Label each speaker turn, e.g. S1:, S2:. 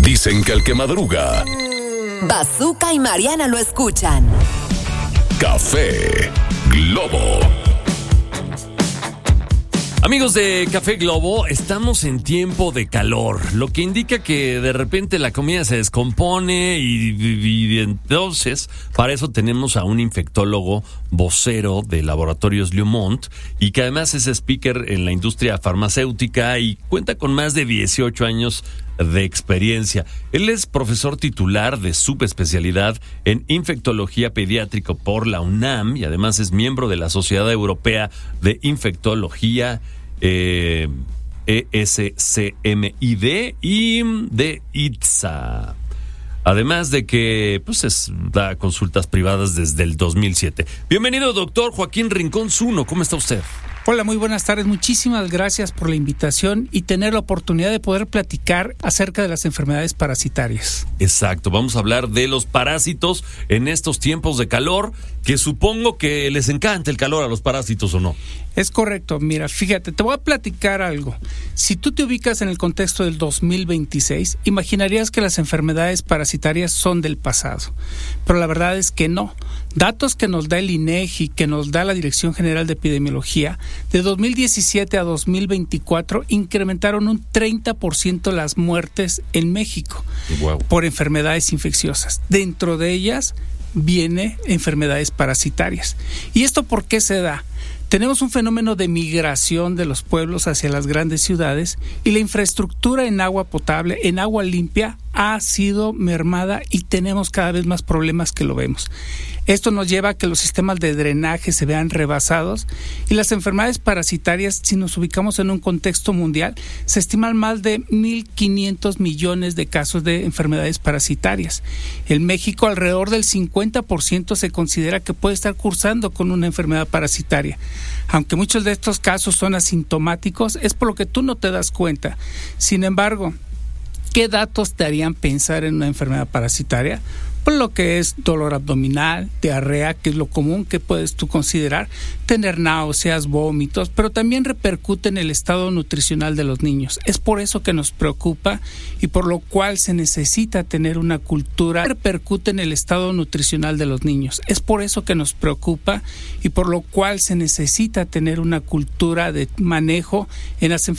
S1: Dicen que el que madruga,
S2: Bazooka y Mariana lo escuchan.
S1: Café Globo.
S3: Amigos de Café Globo, estamos en tiempo de calor, lo que indica que de repente la comida se descompone y entonces para eso tenemos a un infectólogo vocero de Laboratorios Liumont y que además es speaker en la industria farmacéutica y cuenta con más de 18 años de experiencia. Él es profesor titular de subespecialidad en infectología pediátrica por la UNAM y además es miembro de la Sociedad Europea de Infectología ESCMID y de ITSA. Además de que da consultas privadas desde el 2007. Bienvenido, doctor Joaquín Rincón Zuno. ¿Cómo está usted?
S4: Hola, muy buenas tardes. Muchísimas gracias por la invitación y tener la oportunidad de poder platicar acerca de las enfermedades parasitarias.
S3: Exacto, vamos a hablar de los parásitos en estos tiempos de calor, que supongo que les encanta el calor a los parásitos, ¿o no?
S4: Es correcto. Mira, fíjate, te voy a platicar algo. Si tú te ubicas en el contexto del 2026, imaginarías que las enfermedades parasitarias son del pasado, pero la verdad es que no. Datos que nos da el INEGI, que nos da la Dirección General de Epidemiología, de 2017 a 2024 incrementaron un 30% las muertes en México por enfermedades infecciosas. Dentro de ellas viene enfermedades parasitarias. ¿Y esto por qué se da? Tenemos un fenómeno de migración de los pueblos hacia las grandes ciudades y la infraestructura en agua potable, en agua limpia, ha sido mermada y tenemos cada vez más problemas que lo vemos. Esto nos lleva a que los sistemas de drenaje se vean rebasados y las enfermedades parasitarias, si nos ubicamos en un contexto mundial, se estiman más de 1.500 millones de casos de enfermedades parasitarias. En México, alrededor del 50% se considera que puede estar cursando con una enfermedad parasitaria. Aunque muchos de estos casos son asintomáticos, es por lo que tú no te das cuenta. Sin embargo, ¿qué datos te harían pensar en una enfermedad parasitaria? Por lo que es dolor abdominal, diarrea, que es lo común que puedes tú considerar, tener náuseas, vómitos, pero también repercute en el estado nutricional de los niños. Es por eso que nos preocupa y por lo cual se necesita tener una cultura. Repercute en el estado nutricional de los niños. Es por eso que nos preocupa y por lo cual se necesita tener una cultura de manejo en las enfermedades